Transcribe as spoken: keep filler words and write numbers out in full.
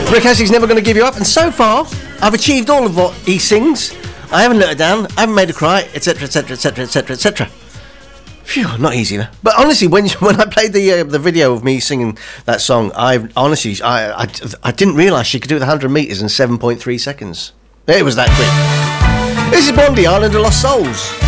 Rick Astley's Never Gonna Give You Up, and so far I've achieved all of what he sings. I haven't let her down, I haven't made her cry, etc, etc, etc, etc, et cetera. Phew, not easy, man. But honestly, when when I played the uh, the video of me singing that song, I honestly I I, I didn't realise she could do it one hundred metres in seven point three seconds. It was that quick. This is Blondie, Island of Lost Souls.